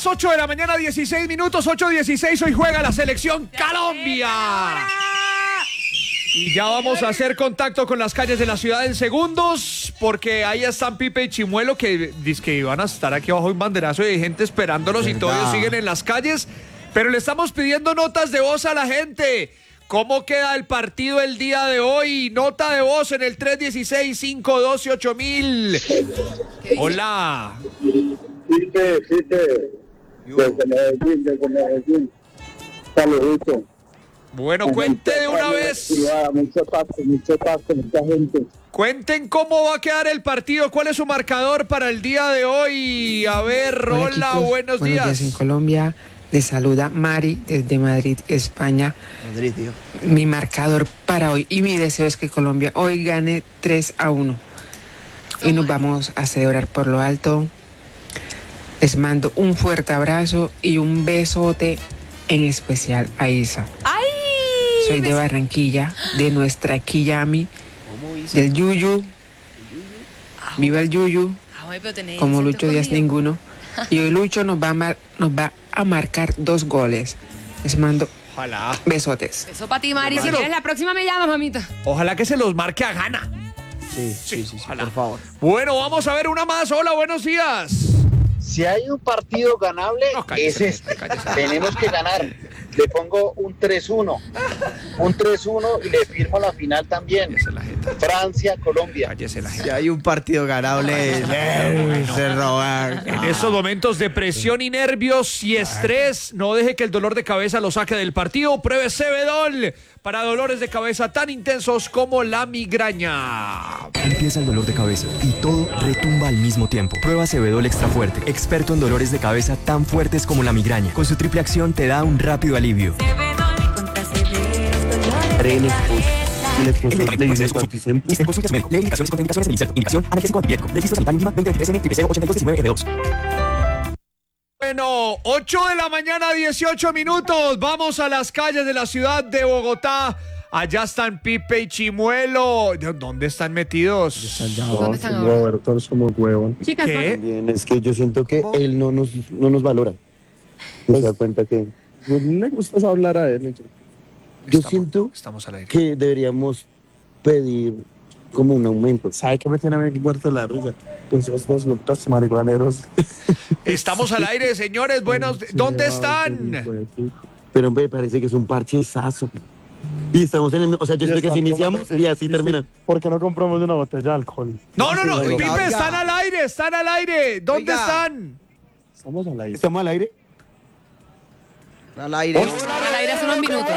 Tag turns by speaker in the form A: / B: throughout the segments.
A: las 8 de la mañana, 16 minutos, 8:16. Hoy juega la selección Colombia. Y ya vamos a hacer contacto con las calles de la ciudad en segundos, porque ahí están Pipe y Chimuelo, que dizque iban a estar aquí abajo un banderazo de gente esperándolos y todos ellos siguen en las calles. Pero le estamos pidiendo notas de voz a la gente. ¿Cómo queda el partido el día de hoy? Nota de voz en el 316-512-8000. Hola.
B: Desde Medellín. Saludito.
A: Bueno, cuente de una vez.
B: Mucho pasto, mucha gente.
A: Cuenten cómo va a quedar el partido. ¿Cuál es su marcador para el día de hoy? A ver, hola,
C: chicos,
A: buenos días.
C: Buenos días en Colombia. Les saluda Mari desde Madrid, España.
D: Madrid, tío.
C: Mi marcador para hoy y mi deseo es que Colombia hoy gane 3-1. Y nos vamos a celebrar por lo alto. Les mando un fuerte abrazo y un besote en especial a Isa.
E: ¡Ay!
C: Soy de Barranquilla, de nuestra Quillami, del Yuyu. Viva el Yuyu, como Lucho Díaz ninguno. Y hoy Lucho nos va a marcar 2 goles. Les mando
A: Ojalá.
C: besotes.
E: Eso para ti, Mari. Si
A: Pero-
E: quieres, la próxima me llamas, mamita.
A: Ojalá que se los marque a gana.
D: Sí,
A: ojalá.
D: por favor.
A: Bueno, vamos a ver una más. Hola, buenos días.
B: Si hay un partido ganable,
A: No, cállese,
B: es este.
A: cállese.
B: Tenemos que ganar. Le pongo un 3-1. Un 3-1 y le firmo la final también.
A: Cállese la jeta.
B: Francia-Colombia.
A: Cállese la
D: Si
A: jeta.
D: hay un partido ganable, se roban.
A: En estos momentos de presión y nervios y estrés, no deje que el dolor de cabeza lo saque del partido. Pruebe Cebedol para dolores de cabeza tan intensos como la migraña.
F: Empieza el dolor de cabeza y todo retumba al mismo tiempo. Prueba Cebedol Extra Fuerte, experto en dolores de cabeza tan fuertes como la migraña. Con su triple acción te da un rápido alivio.
A: Bueno, 8 de la mañana, 18 minutos. Vamos a las calles de la ciudad de Bogotá. Allá están Pipe y Chimuelo. ¿Dónde están metidos?
E: ¿Dónde están ahora?
B: Roberto, somos huevón.
E: Chicas,
A: ¿Qué?
B: También es que yo siento que él no nos valora. Se da cuenta que no le gusta hablar a él. Yo siento
A: Estamos al aire.
B: que deberíamos pedir como un aumento. ¿Sabe qué me tiene a mí muerto la risa? Pues estos locos marihuaneros.
A: Estamos al aire, señores. Buenos. ¿Dónde están?
B: Pero me parece que es un parchezazo. Y estamos en el... O sea, yo siento que así iniciamos y así termina.
G: ¿Por qué no compramos una botella de alcohol?
A: No.
D: Oiga,
A: Pipe,
D: oiga.
A: están al aire, están al aire. ¿Dónde
D: Oiga.
A: están?
G: Estamos al aire.
B: ¿Estamos al aire?
D: Al aire.
E: al aire hace unos minutos.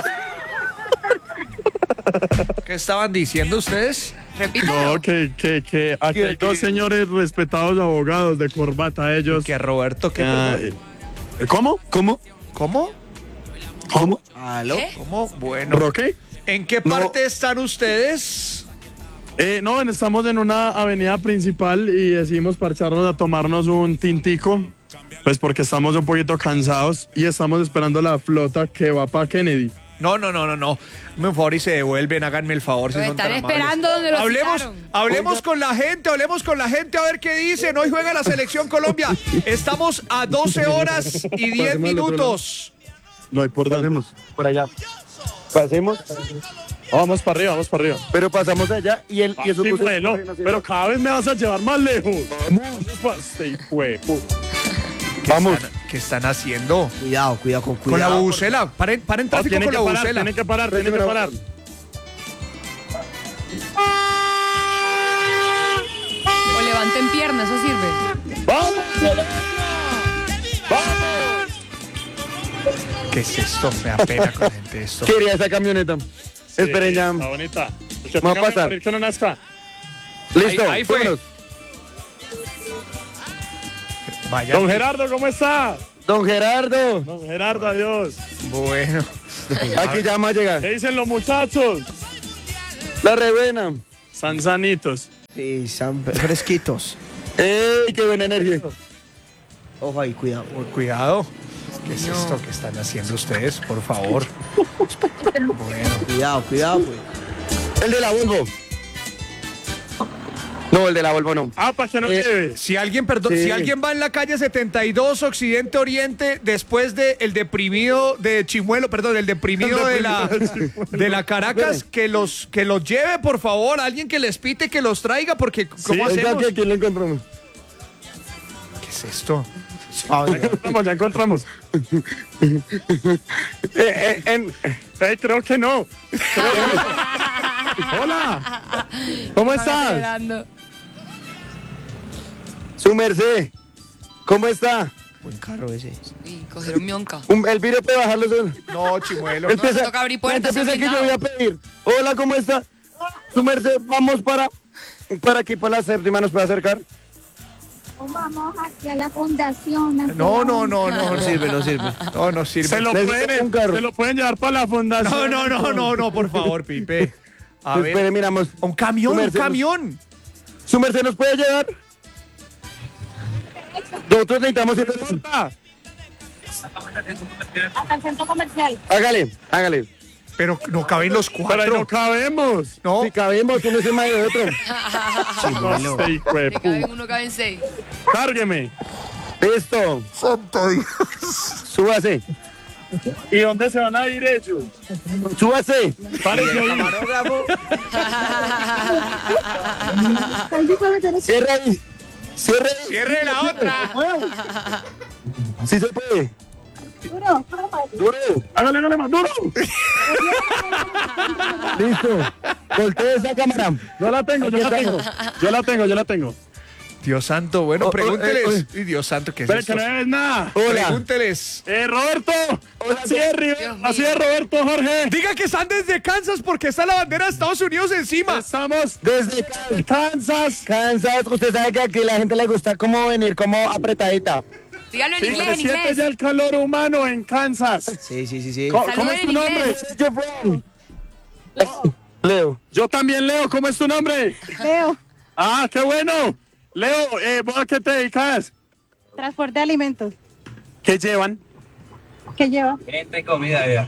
A: ¿Qué estaban diciendo ustedes?
G: No, que aquí hay dos señores respetados abogados de corbata, ellos.
A: Que Roberto, ¿qué?
G: Ah, ¿Cómo?
A: ¿Cómo?
B: ¿Cómo?
D: ¿Aló?
E: ¿Qué?
A: ¿Cómo? Bueno.
G: ¿Roque?
A: ¿En qué parte están ustedes?
G: No, estamos en una avenida principal y decidimos parcharnos a tomarnos un tintico. Pues porque estamos un poquito cansados y estamos esperando la flota que va para Kennedy.
A: No. Me favor y se devuelven, háganme el favor. Si
E: Los
A: son tan
E: están
A: amables.
E: esperando donde los
A: Hablemos con la gente, a ver qué dicen. Hoy juega la selección Colombia. Estamos a 12 horas y 10 minutos.
G: No hay por dónde.
B: Por allá. Pasemos,
G: Vamos para arriba.
B: pero pasamos allá y él... y eso
G: Sí,
B: puso-
G: bueno, pero cada vez me vas a llevar más lejos.
B: Vamos.
A: ¿Qué están haciendo?
D: Cuidado, con
A: Con la
D: cuidado.
A: bubucela. Paren tráfico
G: Tiene
A: con
G: que
A: la
G: parar,
A: bubucela.
G: tiene que parar.
E: O levanten piernas, eso sirve.
G: ¡Vamos!
A: ¿Qué es esto? Me da pena con la gente esto.
B: Quería esa camioneta. Esperen ya.
G: Está bonita.
B: Vamos a pasar.
G: Con una asca.
B: Listo.
A: Ahí fue.
B: vámonos.
A: Vaya.
G: Don Gerardo, ¿cómo está?
B: Don Gerardo.
G: Don Gerardo, adiós.
A: Bueno.
B: Aquí ya vamos a llegar.
G: ¿Qué dicen los muchachos?
B: La revena.
G: Están sanitos.
D: Sí, están fresquitos.
B: ¡Ey, qué buena energía!
D: Ojo ahí, cuidado.
A: Cuidado. ¿Qué es esto que están haciendo ustedes? Por favor. Bueno.
D: Cuidado, pues.
B: El de la Volvo. No, el de la Volvo no.
G: Ah, para que no lleve.
A: Si alguien, perdón,
B: Sí.
A: si alguien va en la calle 72 Occidente Oriente después de el deprimido de Chimuelo, perdón, el deprimido de la Caracas, que los lleve, por favor, alguien que les pite, que los traiga, porque ¿cómo
G: Sí,
A: hacemos?
B: Oiga, ¿quién lo encontramos?
A: ¿Qué es esto?
G: Ya encontramos. Creo que no. Hola. ¿Cómo estás?
E: Esperando.
B: Su merced. ¿Cómo está?
D: Buen carro ese.
E: Y cogieron mionca.
B: El video puede bajarlo solo.
A: No, Chimuelo.
E: No, se toca abrir puertas,
B: Piensa que yo
E: obligado.
B: voy a pedir. Hola, ¿cómo está? Su merced, vamos para aquí, por la séptima, ¿nos puede acercar?
H: Vamos hacia la fundación.
A: No.
D: No sirve, no sirve.
A: No sirve.
G: Se lo pueden llevar para la fundación.
A: No, por favor, Pipe. A ver.
B: Espere, miramos.
A: Un camión,
B: Su
A: un
B: merced,
A: camión.
B: ¿Su merced nos puede llevar? Nosotros necesitamos ir.
H: Hasta el centro comercial.
B: Hágale.
A: Pero no caben los
G: Pero ahí no
A: cuatro.
G: cabemos.
A: No.
B: Si cabemos, uno es el medio de otro.
G: No sé, hijo de
E: Que caben
G: puta.
E: uno, caben 6.
G: Cárgueme.
B: Listo.
A: Santo Dios.
B: Súbase.
G: ¿Y dónde se van a ir ellos?
B: Súbase.
G: Párese ahí.
B: Cierre ahí. Cierre ahí.
A: Cierre la otra.
B: Sí se puede. Duro.
G: Hágale más duro.
B: Listo. Voltee esa cámara.
G: Yo la tengo.
A: Dios santo, bueno, pregúnteles. Ay, Dios santo, ¿qué es
G: Pero
A: esto?
G: que no ves nada.
B: Hola.
A: Pregúnteles.
G: Roberto. Así es,
E: Dios mío.
G: así es, Roberto, Jorge.
A: Diga que están desde Kansas porque está la bandera de Estados Unidos encima.
G: Estamos
B: Desde
G: Kansas.
B: Kansas, usted sabe que aquí a la gente le gusta como venir como apretadita.
E: Dígalo en
G: Sí,
E: inglés,
G: se
E: en
G: siente
E: inglés.
G: ya el calor humano en Kansas.
D: Sí.
G: ¿Cómo
E: Saluden
G: es tu
E: en
G: nombre?
E: inglés.
B: Yo, friend. Leo.
G: Yo también, Leo. ¿Cómo es tu nombre?
H: Leo,
G: Ah, qué bueno. Leo, ¿vos a qué te dedicas?
H: transporte de alimentos.
G: ¿Qué llevan?
H: ¿Qué lleva?
D: Gente, comida.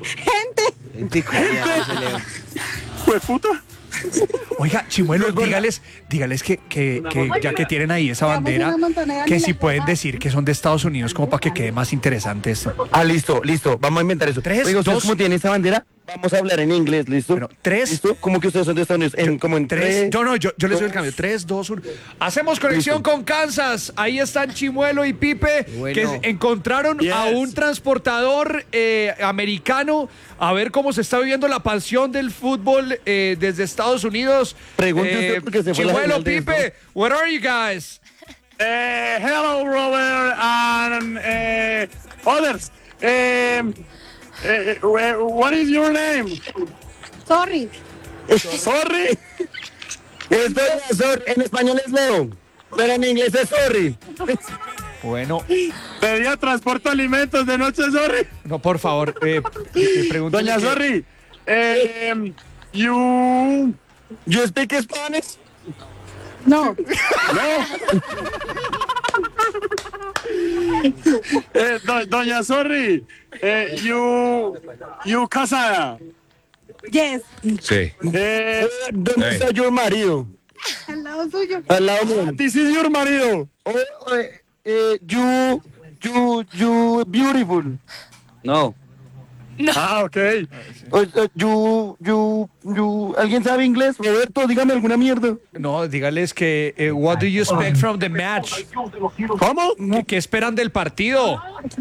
G: Pues puta.
A: Oiga, Chimuelo, dígales que ya que tienen ahí esa bandera,
H: una montonera
A: que
H: de
A: si
H: la
A: pueden
H: casa.
A: decir que son de Estados Unidos como para que quede más interesante esto.
B: Ah, listo. Vamos a inventar eso.
A: 3,
B: Oiga, ¿ustedes
A: 2.
B: cómo tienen esa bandera? Vamos a hablar en inglés, ¿listo?
A: Bueno, 3.
B: ¿Listo? ¿Cómo que ustedes son de Estados Unidos? Como en
A: 3.
B: 3.
A: Yo les doy el cambio. 3, 2, 1. Hacemos conexión con Kansas. Ahí están Chimuelo y Pipe,
D: Bueno.
A: que encontraron
G: Yes.
A: a un transportador americano. A ver cómo se está viviendo la pasión del fútbol desde Estados Unidos.
B: Pregunte usted porque se fue la
A: Chimuelo,
B: final de
A: Pipe, where are you guys?
G: Hello, Robert, and others. What is your name?
H: Sorry.
G: Sorry.
B: En español es Leo, pero en inglés es sorry.
A: Bueno,
G: Pedía transporte de alimentos de noche, sorry.
A: no, por favor, pregúntale
G: Doña
A: que-
G: Sorry, you...
B: You speak Spanish?
H: No.
G: Doña Sorry, you casada.
H: Yes.
B: ¿Dónde está your marido?
H: Al lado suyo.
B: Al lado mío.
G: This is your marido.
B: You beautiful.
D: No.
G: Ah, ok.
B: ¿Alguien sabe inglés? Roberto, dígame alguna mierda.
A: No, dígales que what do you expect from the match?
G: ¿Cómo?
A: ¿Qué esperan del partido?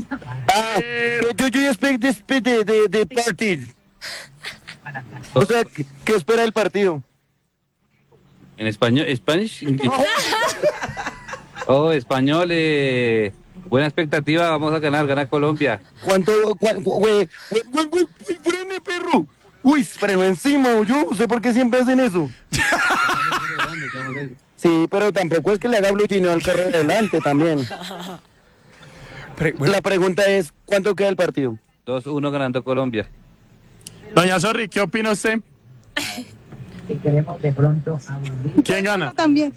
B: You speak the party. O sea, ¿qué espera el partido?
D: ¿En español? ¿Spanish? Oh, español. Buena expectativa. Vamos a ganar Colombia.
B: Güey, frene, perro. Uy, frenó encima, yo no sé por qué siempre hacen eso. Sí, pero tampoco es que le haga blutineo al carro de adelante también. La pregunta es, ¿cuánto queda el partido?
D: 2-1 ganando Colombia.
G: Doña Sorry, ¿qué opina usted? ¿Quién gana?
H: También.